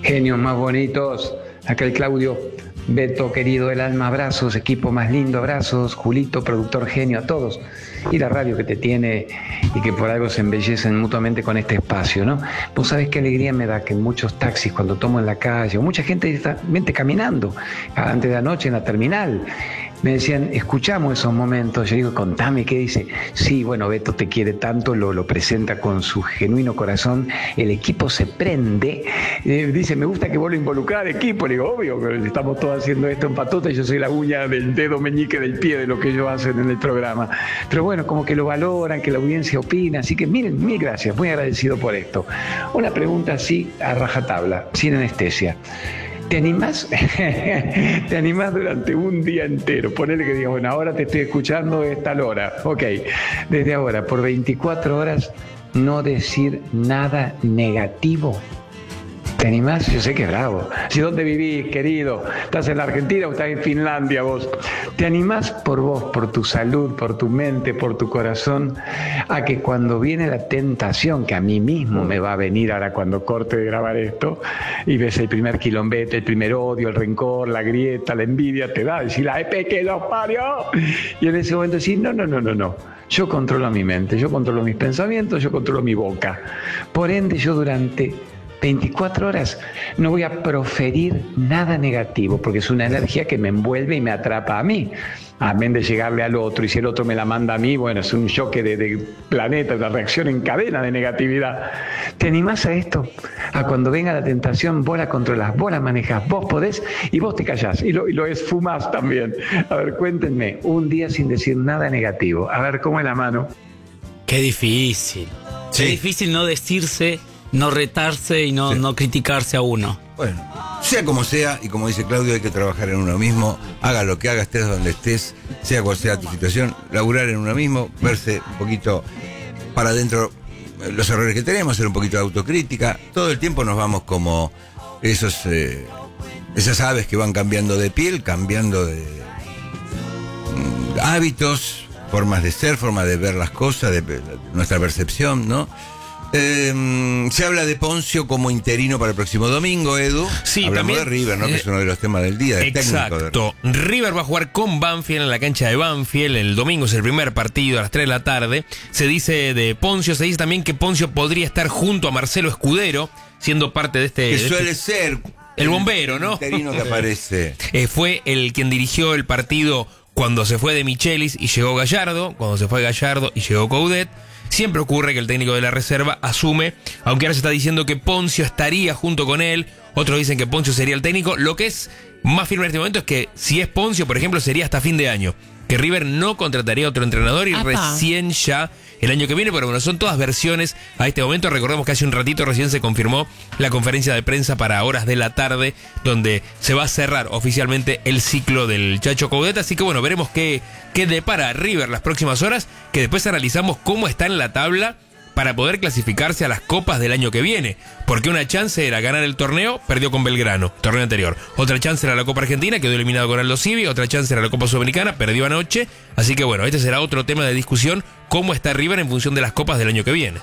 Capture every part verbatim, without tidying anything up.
Genios más bonitos. Acá el Claudio. Beto, querido, el alma, abrazos, equipo más lindo, abrazos, Julito, productor genio, a todos. Y la radio que te tiene y que por algo se embellecen mutuamente con este espacio, ¿no? Vos sabés qué alegría me da que en muchos taxis, cuando tomo en la calle, o mucha gente está, vente caminando, antes de la noche en la terminal, me decían, escuchamos esos momentos. Yo digo, contame, ¿qué dice? Sí, bueno, Beto te quiere tanto, lo, lo presenta con su genuino corazón, el equipo se prende, eh, dice, me gusta que vos lo involucrás al equipo. Le digo, obvio, pero estamos todos haciendo esto en patota y yo soy la uña del dedo meñique del pie de lo que ellos hacen en el programa. Pero bueno, como que lo valoran, que la audiencia opina, así que miren, mil gracias, muy agradecido por esto. Una pregunta así, a rajatabla, sin anestesia. ¿Te animás? ¿Te animás durante un día entero? Ponele que digas, bueno, ahora te estoy escuchando, es tal hora. Ok, desde ahora, por veinticuatro horas, no decir nada negativo. ¿Te animás? Yo sé que es bravo. ¿Si dónde vivís, querido? ¿Estás en la Argentina o estás en Finlandia vos? ¿Te animás por vos, por tu salud, por tu mente, por tu corazón, a que cuando viene la tentación, que a mí mismo me va a venir ahora cuando corte de grabar esto, y ves el primer quilombete, el primer odio, el rencor, la grieta, la envidia, te da, decir, la epe que los parió? Y en ese momento decís, no, no, no, no, no. Yo controlo mi mente, yo controlo mis pensamientos, yo controlo mi boca. Por ende, yo durante veinticuatro horas no voy a proferir nada negativo, porque es una energía que me envuelve y me atrapa a mí, amén de llegarle al otro, y si el otro me la manda a mí, bueno, es un choque de, de planeta, una reacción en cadena de negatividad. ¿Te animás a esto? A cuando venga la tentación, vos la controlás, vos la manejás, vos podés y vos te callás y lo, y lo esfumás también. A ver, cuéntenme, un día sin decir nada negativo. A ver, ¿cómo es la mano? Qué difícil. Sí. Qué difícil no decirse, no retarse y no, sí. no criticarse a uno. Bueno, sea como sea, y como dice Claudio, hay que trabajar en uno mismo, haga lo que haga, estés donde estés, sea cual sea tu situación, laburar en uno mismo, verse un poquito para adentro los errores que tenemos, hacer un poquito de autocrítica. Todo el tiempo nos vamos como esos eh, esas aves que van cambiando de piel, cambiando de mm, hábitos, formas de ser, formas de ver las cosas, de, de nuestra percepción, ¿no? Eh, se habla de Poncio como interino para el próximo domingo, Edu. Sí, hablamos también, de River, ¿no? Eh, que es uno de los temas del día. Del exacto. De... River va a jugar con Banfield en la cancha de Banfield. El domingo es el primer partido a las tres de la tarde. Se dice de Poncio, se dice también que Poncio podría estar junto a Marcelo Escudero, siendo parte de este... Que de suele este, ser... El bombero, ¿no? El interino que aparece. eh, fue el quien dirigió el partido cuando se fue de Michelis y llegó Gallardo, cuando se fue Gallardo y llegó Coudet. Siempre ocurre que el técnico de la reserva asume, aunque ahora se está diciendo que Poncio estaría junto con él, otros dicen que Poncio sería el técnico. Lo que es más firme en este momento es que si es Poncio, por ejemplo, sería hasta fin de año, que River no contrataría otro entrenador y Apa. recién ya el año que viene, pero bueno, son todas versiones a este momento. Recordemos que hace un ratito recién se confirmó la conferencia de prensa para horas de la tarde, donde se va a cerrar oficialmente el ciclo del Chacho Coudet. Así que bueno, veremos qué, qué depara River las próximas horas, que después analizamos cómo está en la tabla para poder clasificarse a las copas del año que viene. Porque una chance era ganar el torneo, perdió con Belgrano, torneo anterior. Otra chance era la Copa Argentina, quedó eliminado con Aldo Civi. Otra chance era la Copa Sudamericana, perdió anoche. Así que bueno, este será otro tema de discusión, cómo está River en función de las copas del año que viene.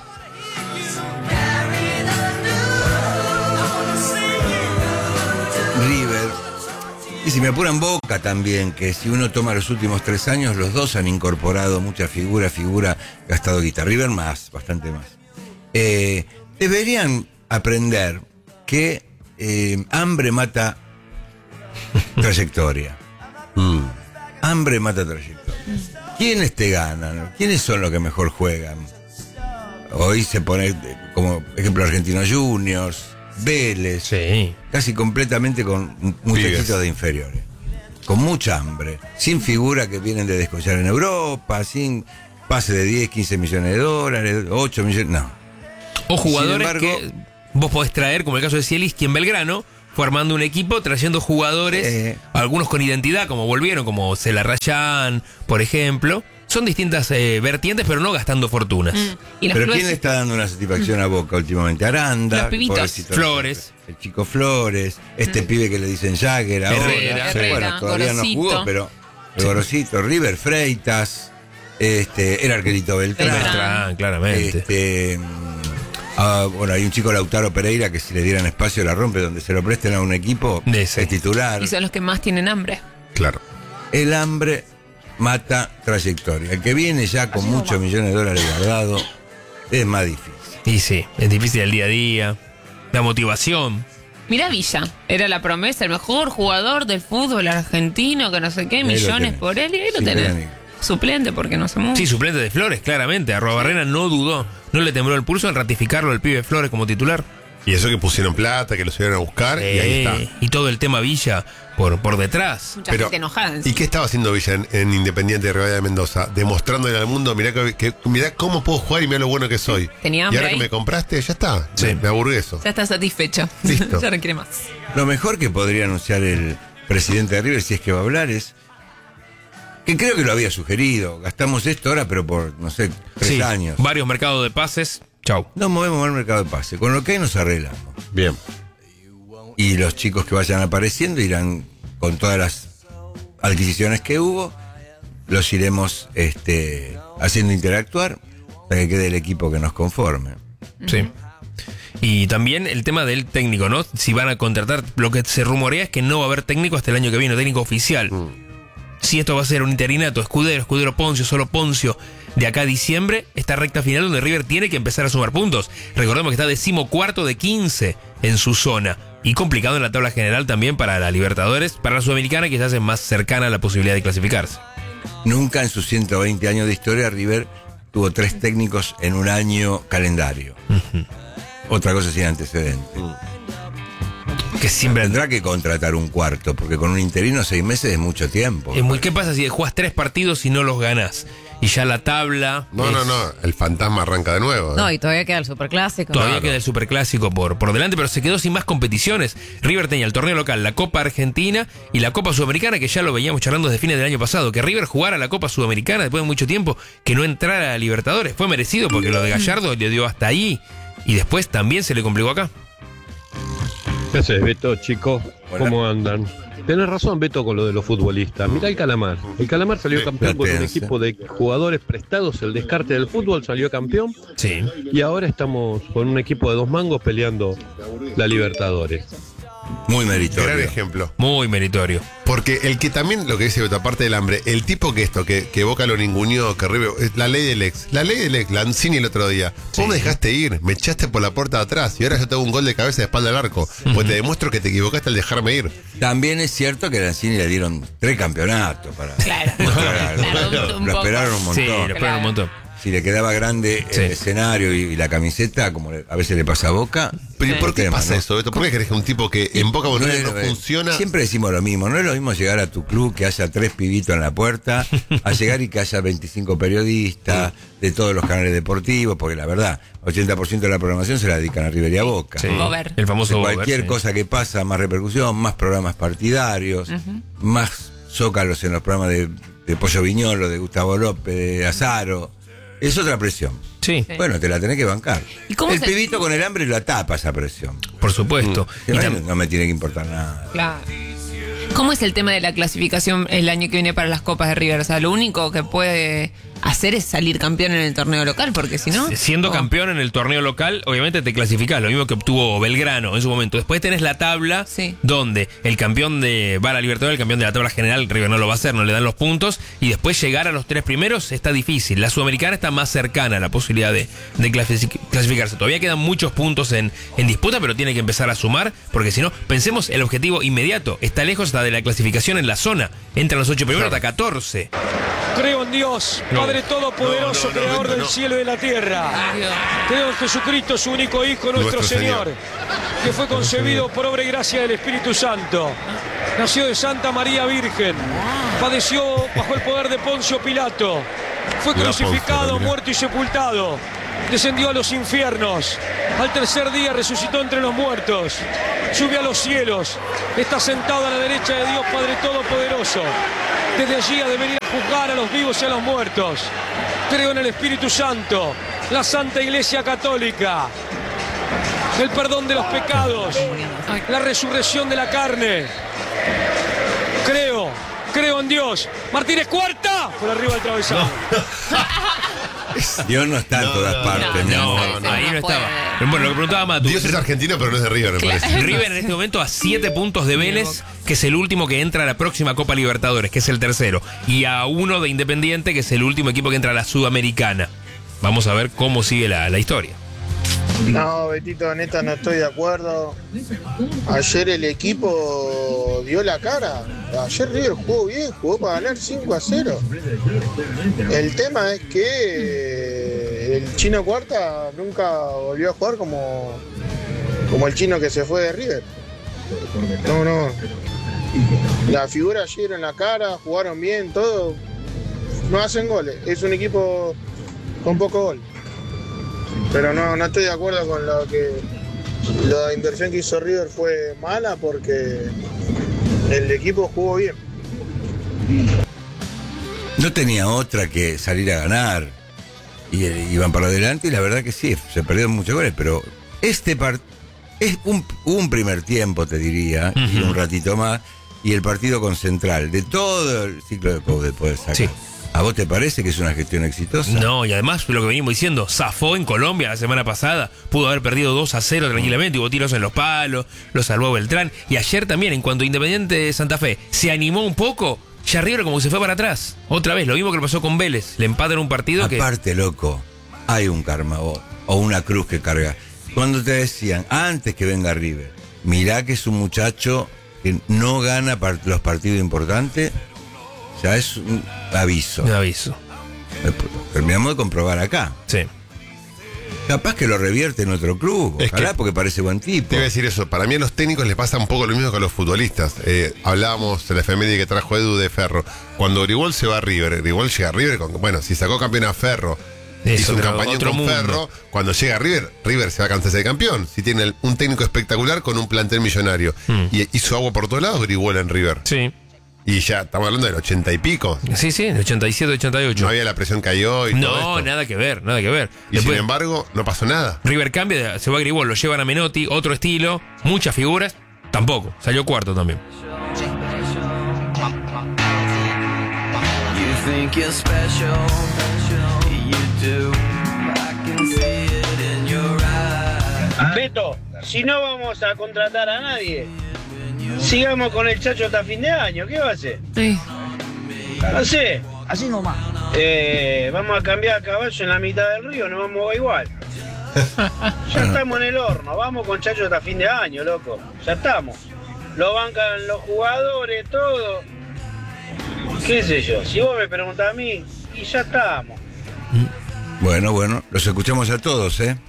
River, y si me apuran Boca también, que si uno toma los últimos tres años, los dos han incorporado mucha figura, figura, gastado guita. River más, bastante más. Eh, deberían aprender que eh, hambre mata trayectoria. Mm. Hambre mata trayectoria. ¿Quiénes te ganan? ¿Quiénes son los que mejor juegan? Hoy se pone como ejemplo Argentinos Juniors, Vélez, sí. casi completamente con muchachitos de inferiores, con mucha hambre, sin figura que vienen de descollar en Europa, sin pase de diez, quince millones de dólares, ocho millones, no. O jugadores embargo, que vos podés traer, como el caso de Zielinski en Belgrano, fue armando un equipo trayendo jugadores, eh, algunos con identidad, como volvieron, como Celarrayán, por ejemplo. Son distintas eh, vertientes, pero no gastando fortunas. Mm. ¿Y pero ¿quién le está dando una satisfacción mm. a Boca últimamente? Aranda, los pibitos. Flores. El chico Flores, este mm. pibe que le dicen Jagger ahora. Herrera, sí. Herrera, bueno, todavía Gorosito. no jugó, pero el Gorosito, River Freitas, este, el arquerito Beltrán. Beltrán, claramente. Este, Ah, bueno, hay un chico, Lautaro Pereira, que si le dieran espacio la rompe, donde se lo presten a un equipo, De ese. es titular. Y son los que más tienen hambre. Claro. El hambre mata trayectoria. El que viene ya con muchos millones de dólares guardados es más difícil. Y sí, es difícil el día a día, la motivación. Mirá Villa, era la promesa, el mejor jugador del fútbol argentino, que no sé qué, Ahí lo millones tenés. por él, y ahí lo Sin tenés. pena ni- Suplente, porque no se mueve. Sí, suplente de Flores, claramente. Arrobarrena no dudó, no le tembló el pulso en ratificarlo al pibe Flores como titular. Y eso que pusieron plata, que lo subieron a buscar, y ahí está. Eh, y todo el tema Villa por, por detrás. Mucha Pero, gente enojada. ¿y encima. qué estaba haciendo Villa en, en Independiente de Rivadavia de Mendoza? Demostrándole al mundo, mirá, que, que- mirá cómo puedo jugar y mirá lo bueno que soy. Tenía Y hambre ahora que ahí. me compraste, ya está. Sí. Me, me aburgueso. Ya está satisfecho. Listo. Ya no quiere más. Lo mejor que podría anunciar el presidente de River, si es que va a hablar, es que creo que lo había sugerido. Gastamos esto ahora, pero por, no sé, tres Sí, años. varios mercados de pases. Chau. Nos movemos al mercado de pase. Con lo que hay nos arreglamos. Bien. Y los chicos que vayan apareciendo irán con todas las adquisiciones que hubo, los iremos este, haciendo interactuar para que quede el equipo que nos conforme. Sí. Y también el tema del técnico, ¿no? Si van a contratar, lo que se rumorea es que no va a haber técnico hasta el año que viene, técnico oficial. Si esto va a ser un interinato, Escudero, Escudero Poncio, solo Poncio, de acá a diciembre, esta recta final donde River tiene que empezar a sumar puntos. Recordemos que está decimocuarto de quince en su zona. Y complicado en la tabla general también para la Libertadores, para la Sudamericana, que se hace más cercana a la posibilidad de clasificarse. Nunca en sus ciento veinte años de historia River tuvo tres técnicos en un año calendario. Otra cosa sin antecedentes. Que siempre... Tendrá que contratar un cuarto, porque con un interino seis meses es mucho tiempo. Es muy, ¿qué pasa si jugás tres partidos y no los ganás? Y ya la tabla... No, es- no, no. El fantasma arranca de nuevo. ¿eh? No, y todavía queda el superclásico. Todavía Claro. queda el superclásico por, por delante, pero se quedó sin más competiciones. River tenía el torneo local, la Copa Argentina y la Copa Sudamericana, que ya lo veníamos charlando desde fines del año pasado. Que River jugara la Copa Sudamericana después de mucho tiempo, que no entrara a Libertadores. Fue merecido porque lo de Gallardo le dio hasta ahí. Y después también se le complicó acá. ¿Qué haces, Beto, chico? Hola. ¿Cómo andan? Tenés razón, Beto, con lo de los futbolistas. Mirá el Calamar. El Calamar salió Sí, campeón con un Platense. equipo de jugadores prestados. El descarte del fútbol salió campeón. Sí. Y ahora estamos con un equipo de dos mangos peleando la Libertadores. Muy meritorio. Gran ejemplo. Muy meritorio. Porque el que también, lo que dice Beto, aparte del hambre, el tipo que esto, que, que Boca lo ninguneó, que River, es la ley del ex. La ley del ex, Lanzini el otro día. Vos me dejaste ir, me echaste por la puerta de atrás y ahora yo te hago un gol de cabeza de espalda al arco. Pues te demuestro que te equivocaste al dejarme ir. También es cierto que a Lanzini le dieron tres campeonatos para Claro. mostrar algo. Claro, lo, un lo poco. esperaron un Sí, montón. lo esperaron un montón. Si le quedaba grande Sí. el escenario y, y la camiseta, como le- a veces le pasa a Boca. Pero ¿y Sí. por qué tema, pasa ¿no? eso, Beto? ¿Por qué crees que un tipo que en Boca No Bonita es- no, funciona? Siempre decimos lo mismo, no es lo mismo llegar a tu club que haya tres pibitos en la puerta, a llegar y que haya veinticinco periodistas de todos los canales deportivos, porque la verdad, ochenta por ciento de la programación se la dedican a River y a Boca. Sí. Bober. El famoso Entonces, Bober, cualquier sí. cosa que pasa, más repercusión, más programas partidarios, más zócalos en los programas de, de Pollo Viñolo, de Gustavo López, de Azaro. Es otra presión. Sí, Bueno, te la tenés que bancar. ¿Y cómo el se- pibito con el hambre la tapa esa presión. por supuesto. Que Y no, tam- no me tiene que importar nada. Claro. ¿Cómo es el tema de la clasificación el año que viene para las Copas de River? O sea, lo único que puede hacer es salir campeón en el torneo local, porque si no... Siendo oh. campeón en el torneo local, obviamente te clasificás, lo mismo que obtuvo Belgrano en su momento. Después tenés la tabla Sí. donde el campeón de va a la Libertadores, el campeón de la tabla general, River no lo va a hacer, no le dan los puntos. Y después llegar a los tres primeros está difícil. La Sudamericana está más cercana a la posibilidad de, de clasific- clasificarse. Todavía quedan muchos puntos en, en disputa, pero tiene que empezar a sumar, porque si no, pensemos el objetivo inmediato. Está lejos hasta de la clasificación en la zona. Entran los ocho primeros hasta catorce. Creo en Dios, No. Padre Todopoderoso, No, no, no, Creador no, del no. cielo y de la tierra. Dios. Creo en Jesucristo, su único Hijo, nuestro, Nuestro Señor, Señor. que fue concebido por obra y gracia del Espíritu Santo. Nació de Santa María Virgen. Padeció bajo el poder de Poncio Pilato. Fue La crucificado, Poncio, mira. muerto y sepultado. Descendió a los infiernos. Al tercer día resucitó entre los muertos. Subió a los cielos. Está sentado a la derecha de Dios Padre Todopoderoso. Desde allí ha de venir a juzgar a los vivos y a los muertos. Creo en el Espíritu Santo, la Santa Iglesia Católica, el perdón de los pecados, la resurrección de la carne. Creo, creo en Dios. Martínez, cuarta, por arriba del travesaño. Dios no está en No, todas no, partes, mi No, amor. ahí no puede. estaba. Bueno, lo que preguntaba Matu. Dios es argentino, pero no es de River, me Claro. parece. River en este momento a siete puntos de Vélez, que es el último que entra a la próxima Copa Libertadores, que es el tercero. Y a uno de Independiente, que es el último equipo que entra a la Sudamericana. Vamos a ver cómo sigue la, la historia. No, Betito, neta, no estoy de acuerdo. Ayer el equipo dio la cara. Ayer River jugó bien, jugó para ganar cinco a cero. El tema es que el Chino Cuarta nunca volvió a jugar como, como el chino que se fue de River. No, no. La figura ayer en la cara, jugaron bien, todo. No hacen goles. Es un equipo con poco gol. Pero no, no estoy de acuerdo con lo que la inversión que hizo River fue mala porque el equipo jugó bien. No tenía otra que salir a ganar. Y eh, iban para adelante y la verdad que sí, se perdieron muchos goles, pero este part es un, un primer tiempo, te diría, uh-huh. y un ratito más, y el partido con Central, de todo el ciclo de Coudet poder sacar. Sí. ¿A vos te parece que es una gestión exitosa? No, y además lo que venimos diciendo, zafó en Colombia la semana pasada, pudo haber perdido dos a cero tranquilamente, hubo tiros en los palos, lo salvó Beltrán, y ayer también, en cuanto Independiente de Santa Fe se animó un poco, ya River como que se fue para atrás. Otra vez, lo mismo que le pasó con Vélez, le empatan un partido Aparte, que... Aparte, loco, hay un karma o, o una cruz que carga. Cuando te decían, antes que venga River, mirá que es un muchacho que no gana part- los partidos importantes, ya es un aviso. Un aviso. Terminamos de comprobar acá. Sí. Capaz que lo revierte en otro club, Es ojalá, que- porque parece buen tipo. Te iba a decir eso, para mí a los técnicos les pasa un poco lo mismo que a los futbolistas. Eh, hablábamos de la efeméride que trajo Edu de Ferro. Cuando Gribol se va a River, Gribol llega a River con, bueno, si sacó campeón a Ferro, Es hizo un otro- campañón otro con mundo. Ferro, cuando llega a River, River se va a cansarse de campeón. Si tiene el- un técnico espectacular con un plantel millonario. Mm. Y hizo agua por todos lados Gribol en River. Sí. Y ya estamos hablando del ochenta y pico. Sí, sí, de ochenta y siete, ochenta y ocho. No había la presión que hay hoy. todo No, esto. nada que ver, nada que ver. Y Después, sin embargo, no pasó nada. River cambia, se va a Gribol, lo llevan a Menotti, otro estilo, muchas figuras, tampoco, salió cuarto también. You think you're special, you do. I can see it in your eyes. Beto, si no vamos a contratar a nadie, sigamos con el Chacho hasta fin de año. ¿Qué va a hacer? Sí. No sé. Así nomás. Eh, vamos a cambiar a caballo en la mitad del río, no vamos a igual. Ya estamos en el horno, vamos con Chacho hasta fin de año, loco. Ya estamos. Lo bancan los jugadores, todo. ¿Qué sé yo? Si vos me preguntás a mí, y ya estamos. Bueno, bueno, los escuchamos a todos, ¿eh?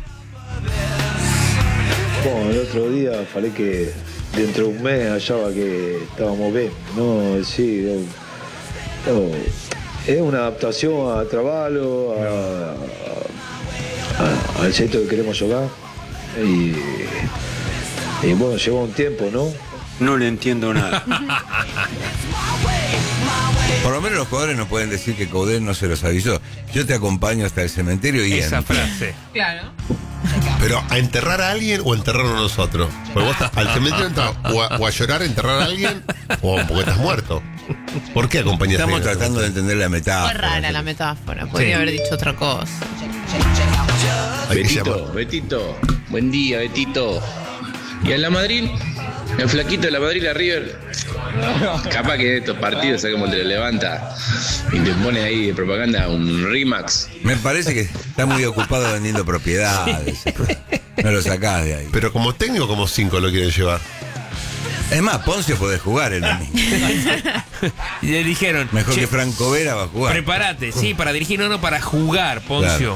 Bueno, el otro día falé que dentro de un mes hallaba que estábamos bien. No, sí, no, no. Es una adaptación a Traballo, a, a- al centro que queremos jugar. Y, y bueno, lleva un tiempo, ¿no? No le entiendo nada. Por lo menos los jugadores no pueden decir que Coudet no se los avisó. Yo te acompaño hasta el cementerio y Esa entro. frase. Claro. Pero a enterrar a alguien o enterrarnos nosotros. Porque vos estás al cementerio entras o a, o a llorar, enterrar a alguien, o porque estás muerto. ¿Por qué acompañas a Estamos alguien? tratando de entender la Fue metáfora. rara la metáfora, podría Sí. haber dicho otra cosa. Hay que Betito, llamar. Betito, buen día, Betito. ¿Y en la Madrid? El flaquito de la Madrid, la River. Capaz que de estos partidos, ¿sabes cómo te lo levanta? Y te pone ahí de propaganda un Rimax. Me parece que está muy ocupado vendiendo propiedades. No lo sacás de ahí. Pero como técnico, como cinco lo quieren llevar. Es más, Poncio puede jugar el domingo. Y le dijeron, Mejor "Che, que Franco Vera va a jugar. prepárate, sí, para dirigir, no, no, para jugar, Poncio.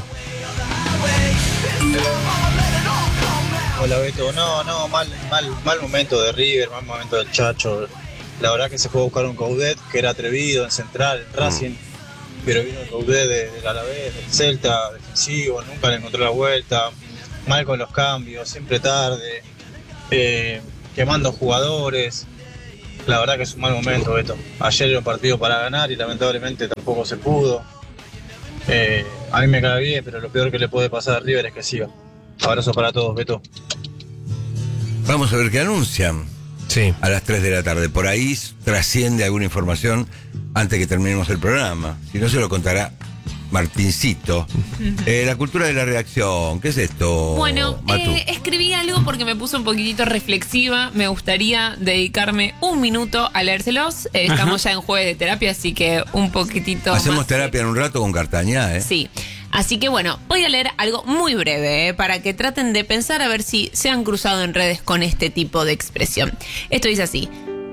Hola Beto, no, no, mal, mal, mal momento de River, mal momento del Chacho. La verdad que se fue a buscar un Coudet que era atrevido en Central, en Racing, pero vino el Coudet de- del Alavés, del Celta, defensivo, nunca le encontró la vuelta, mal con los cambios, siempre tarde, eh, quemando jugadores. La verdad que es un mal momento, Beto. Ayer era un partido para ganar y lamentablemente tampoco se pudo. Eh, a mí me cae bien, pero lo peor que le puede pasar a River es que siga. Abrazo para todos, Beto. Vamos a ver qué anuncian. Sí. A las tres de la tarde. Por ahí trasciende alguna información antes que terminemos el programa. Si no, se lo contará Martincito. Eh, la cultura de la reacción. ¿Qué es esto? Bueno, Matu? eh, escribí algo porque me puse un poquitito reflexiva. Me gustaría dedicarme un minuto a leérselos. Eh, estamos ya en jueves de terapia, así que un poquitito Hacemos más. terapia en un rato con Cartañá, ¿eh? Sí. Así que bueno, voy a leer algo muy breve eh, para que traten de pensar a ver si se han cruzado en redes con este tipo de expresión. Esto dice así.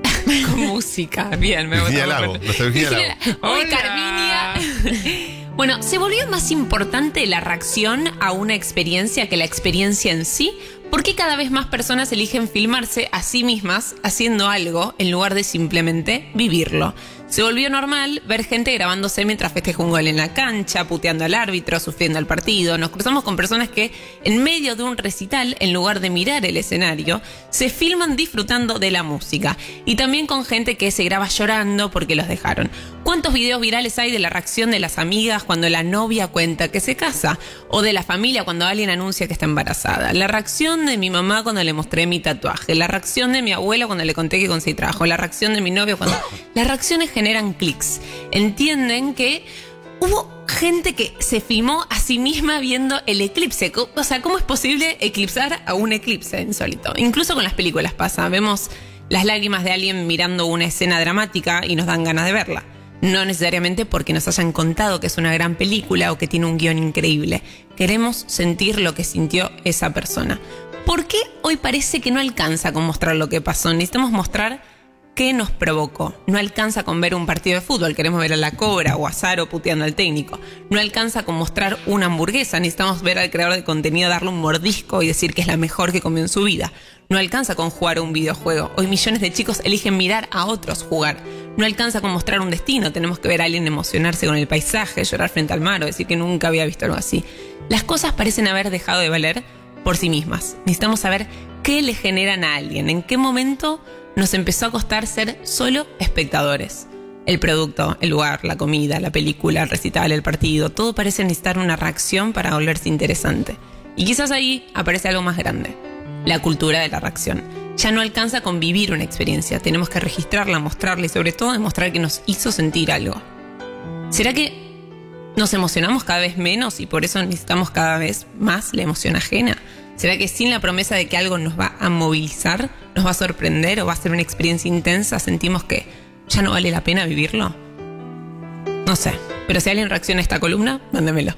Con música. Bien, me Virginia gusta. Lago, nuestra Virginia Lago. Hoy Carminia. Bueno, ¿se volvió más importante la reacción a una experiencia que la experiencia en sí? ¿Por qué cada vez más personas eligen filmarse a sí mismas haciendo algo en lugar de simplemente vivirlo? Se volvió normal ver gente grabándose mientras festeja un gol en la cancha, puteando al árbitro, sufriendo al partido. Nos cruzamos con personas que, en medio de un recital, en lugar de mirar el escenario, se filman disfrutando de la música. Y también con gente que se graba llorando porque los dejaron. ¿Cuántos videos virales hay de la reacción de las amigas cuando la novia cuenta que se casa? O de la familia cuando alguien anuncia que está embarazada. La reacción de mi mamá cuando le mostré mi tatuaje. La reacción de mi abuela cuando le conté que conseguí trabajo. La reacción de mi novio cuando... Las reacciones generan clics. Entienden que hubo gente que se filmó a sí misma viendo el eclipse. O sea, ¿cómo es posible eclipsar a un eclipse insólito? Incluso con las películas pasa. Vemos las lágrimas de alguien mirando una escena dramática y nos dan ganas de verla. No necesariamente porque nos hayan contado que es una gran película o que tiene un guión increíble. Queremos sentir lo que sintió esa persona. ¿Por qué hoy parece que no alcanza con mostrar lo que pasó? Necesitamos mostrar qué nos provocó. No alcanza con ver un partido de fútbol. Queremos ver a la Cobra o a Saro puteando al técnico. No alcanza con mostrar una hamburguesa. Necesitamos ver al creador de contenido darle un mordisco y decir que es la mejor que comió en su vida. No alcanza con jugar a un videojuego. Hoy millones de chicos eligen mirar a otros jugar. No alcanza con mostrar un destino. Tenemos que ver a alguien emocionarse con el paisaje, llorar frente al mar o decir que nunca había visto algo así. Las cosas parecen haber dejado de valer por sí mismas. Necesitamos saber qué le generan a alguien. En qué momento nos empezó a costar ser solo espectadores. El producto, el lugar, la comida, la película, el recital, el partido, todo parece necesitar una reacción para volverse interesante. Y quizás ahí aparece algo más grande. La cultura de la reacción. Ya no alcanza con vivir una experiencia. Tenemos que registrarla, mostrarla y sobre todo demostrar que nos hizo sentir algo. ¿Será que nos emocionamos cada vez menos y por eso necesitamos cada vez más la emoción ajena? ¿Será que sin la promesa de que algo nos va a movilizar, nos va a sorprender o va a ser una experiencia intensa, sentimos que ya no vale la pena vivirlo? No sé, pero si alguien reacciona a esta columna, mándemelo.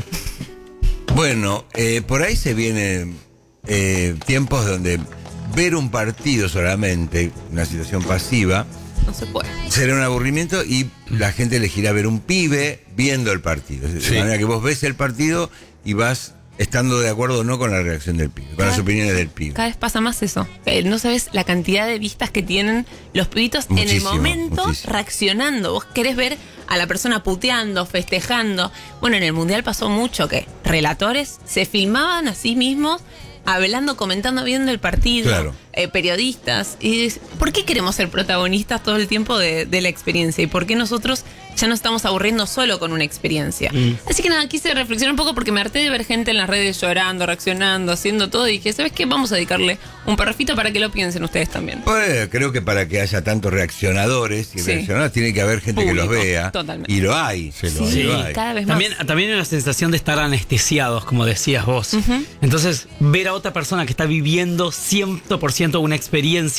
Bueno, eh, por ahí se vienen eh, tiempos donde ver un partido solamente, una situación pasiva, no se puede. Será un aburrimiento y la gente elegirá ver un pibe viendo el partido. De Sí. manera que vos ves el partido y vas estando de acuerdo o no con la reacción del pibe, con Cada- las opiniones del pibe. Cada vez pasa más eso. Eh, No sabes la cantidad de vistas que tienen los pibitos en el Muchísimo, momento muchísimo. reaccionando. Vos querés ver a la persona puteando, festejando. Bueno, en el Mundial pasó mucho que relatores se filmaban a sí mismos hablando, comentando, viendo el partido. Claro. Eh, periodistas. Y dices, ¿por qué queremos ser protagonistas todo el tiempo de, de la experiencia? ¿Y por qué nosotros ya nos estamos aburriendo solo con una experiencia? Mm. Así que nada, quise reflexionar un poco porque me harté de ver gente en las redes llorando, reaccionando, haciendo todo. Y dije, ¿sabes qué? Vamos a dedicarle un parrafito para que lo piensen ustedes también. Pues, creo que para que haya tantos reaccionadores y Sí. reaccionadoras tiene que haber gente que los Público, vea. totalmente. Y lo hay. Sí, lo hay, lo hay. cada vez más. También, también hay una sensación de estar anestesiados, como decías vos. Entonces, ver a otra persona que está viviendo cien por ciento una experiencia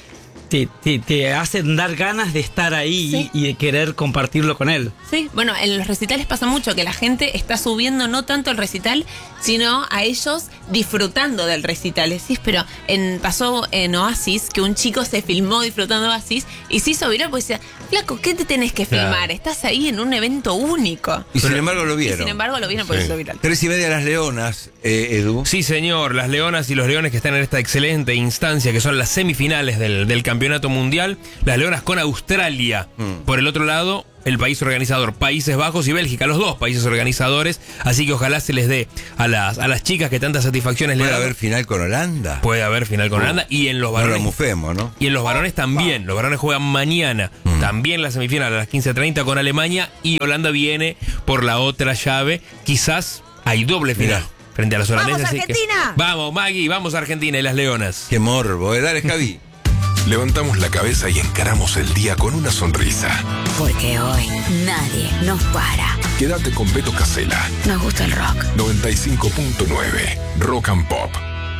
te, te, te hace dar ganas de estar ahí Sí. y, y de querer compartirlo con él. Sí, bueno, en los recitales pasa mucho que la gente está subiendo no tanto el recital, sino a ellos disfrutando del recital. Decís, pero en, pasó en Oasis que un chico se filmó disfrutando de Oasis y se hizo viral porque decía, flaco, ¿qué te tenés que filmar? Claro. Estás ahí en un evento único. Y sin embargo lo Y vieron. sin embargo lo vieron por eso viral. Tres y media las leonas, eh, Edu. Sí, señor, las leonas y los leones que están en esta excelente instancia, que son las semifinales del, del campeonato mundial. Las leonas con Australia. Mm. Por el otro lado, el país organizador, Países Bajos y Bélgica, los dos países organizadores. Así que ojalá se les dé a las, a las chicas que tantas satisfacciones le Puede dan. haber final con Holanda. Puede haber final con Uh, Holanda. Y en los No lo varones. mufemos, ¿no? Y en los varones también. Los varones juegan mañana. Mm. También la semifinal a las quince treinta con Alemania. Y Holanda viene por la otra llave. Quizás hay doble final Mirá. frente a los holandeses. ¡Vamos, así que- Argentina! Vamos, Maggie, vamos a Argentina y las leonas. Qué morbo, ¿eh? Dale, Javi. Levantamos la cabeza y encaramos el día con una sonrisa. Porque hoy nadie nos para. Quédate con Beto Casella. Nos gusta el rock. noventa y cinco punto nueve Rock and Pop.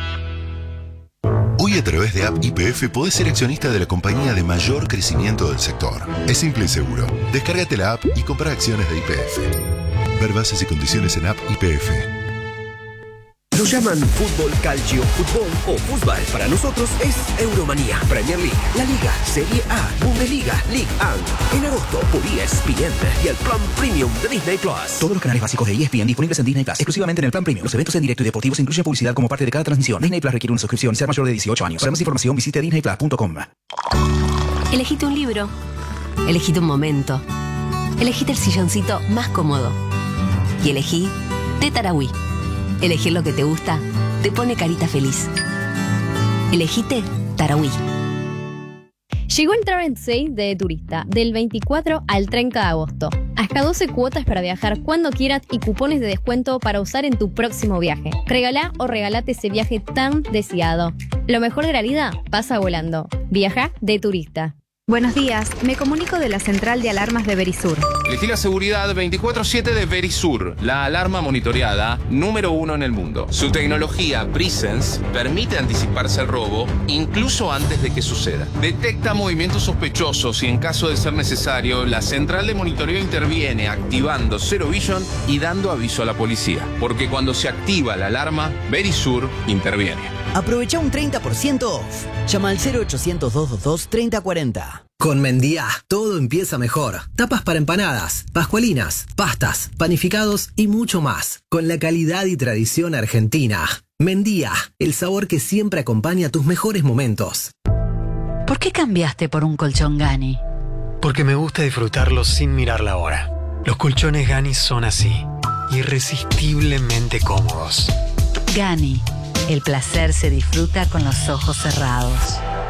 Hoy a través de App Y P F podés ser accionista de la compañía de mayor crecimiento del sector. Es simple y seguro. Descárgate la app y compra acciones de Y P F. Ver bases y condiciones en App Y P F. Lo llaman fútbol, calcio, fútbol o fútbol. Para nosotros es Euromanía, Premier League, La Liga, Serie A, Bundesliga, League uno. En agosto por E S P N y el plan Premium de Disney Plus. Todos los canales básicos de E S P N disponibles en Disney Plus, exclusivamente en el plan Premium. Los eventos en directo y deportivos incluyen publicidad como parte de cada transmisión. Disney Plus requiere una suscripción y ser mayor de dieciocho años. Para más información visite disney plus punto com. Elegite un libro. Elegite un momento. Elegite el silloncito más cómodo. Y elegí de Tarahui. Elegir lo que te gusta te pone carita feliz. Elegite Tarahui. Llegó el Travel Sale de Turista, del veinticuatro al treinta de agosto. Hasta doce cuotas para viajar cuando quieras y cupones de descuento para usar en tu próximo viaje. Regalá o regalate ese viaje tan deseado. Lo mejor de la vida pasa volando. Viaja de Turista. Buenos días, me comunico de la central de alarmas de Verisur. Elegí la seguridad veinticuatro siete de Verisur, la alarma monitoreada número uno en el mundo. Su tecnología Presence permite anticiparse al robo incluso antes de que suceda. Detecta movimientos sospechosos y en caso de ser necesario, la central de monitoreo interviene activando Zero Vision y dando aviso a la policía. Porque cuando se activa la alarma, Verisur interviene. Aprovecha un treinta por ciento off. Llama al cero ochocientos, doscientos veintidós, treinta cuarenta. Con Mendía, todo empieza mejor. Tapas para empanadas, pascualinas, pastas, panificados y mucho más. Con la calidad y tradición argentina. Mendía, el sabor que siempre acompaña tus mejores momentos. ¿Por qué cambiaste por un colchón Gani? Porque me gusta disfrutarlos sin mirar la hora. Los colchones Gani son así, irresistiblemente cómodos. Gani, el placer se disfruta con los ojos cerrados.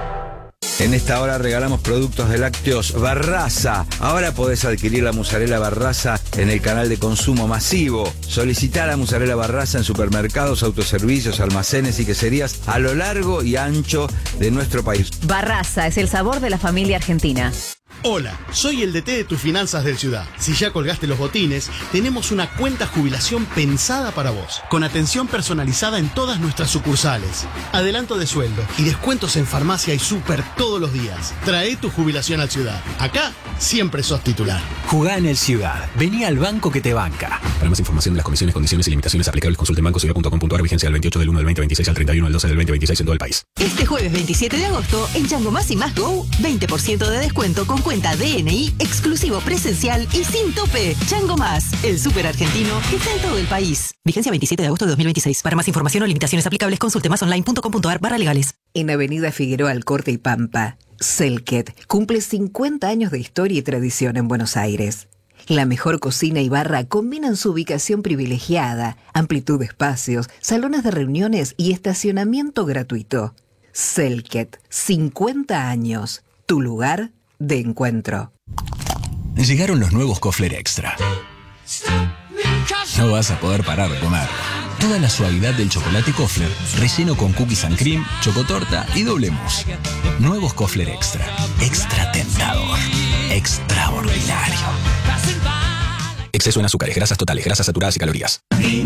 En esta hora regalamos productos de lácteos Barraza. Ahora podés adquirir la mozzarella Barraza en el canal de consumo masivo. Solicitá la mozzarella Barraza en supermercados, autoservicios, almacenes y queserías a lo largo y ancho de nuestro país. Barraza es el sabor de la familia argentina. Hola, soy el D T de tus finanzas del Ciudad. Si ya colgaste los botines, tenemos una cuenta jubilación pensada para vos, con atención personalizada en todas nuestras sucursales, adelanto de sueldo y descuentos en farmacia y súper todos los días. Trae tu jubilación al Ciudad. Acá siempre sos titular. Jugá en el Ciudad. Vení al banco que te banca. Para más información de las comisiones, condiciones y limitaciones aplicables, consulte en banco ciudad punto com punto a r. Vigencia del veintiocho del uno del veinte veintiséis al treinta y uno del doce del veinte veintiséis en todo el país. Este jueves veintisiete de agosto, en Chango Más y Más Go, veinte por ciento de descuento con cuenta D N I, exclusivo presencial y sin tope. Chango Más, el súper argentino que está en todo el país. Vigencia veintisiete de agosto de dos mil veintiséis. Para más información o limitaciones aplicables, consulte más online punto com punto a r barra legales. En Avenida Figueroa Alcorte y Pampa, Selket cumple cincuenta años de historia y tradición en Buenos Aires. La mejor cocina y barra combinan su ubicación privilegiada, amplitud de espacios, salones de reuniones y estacionamiento gratuito. Selket, cincuenta años. Tu lugar de encuentro. Llegaron los nuevos Kofler Extra. No vas a poder parar de comer. Toda la suavidad del chocolate Kofler, relleno con cookies and cream, chocotorta y doble mousse. Nuevos Kofler Extra. Extra tentador. Extraordinario. Exceso en azúcares, grasas totales, grasas saturadas y calorías.